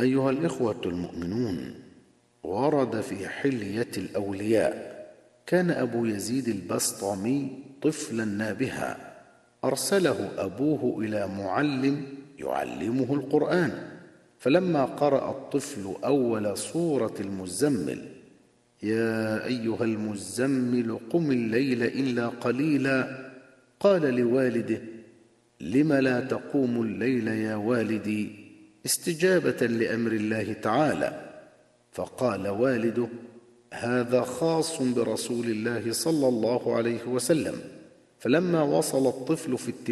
أيها الإخوة المؤمنون، ورد في حلية الأولياء: كان أبو يزيد البسطامي طفلا نابها، أرسله أبوه إلى معلم يعلمه القرآن، فلما قرأ الطفل أول سورة المزمل: يا أيها المزمل قم الليل إلا قليلا، قال لوالده: لم لا تقوم الليل يا والدي؟ استجابة لأمر الله تعالى. فقال والده: هذا خاص برسول الله صلى الله عليه وسلم. فلما وصل الطفل في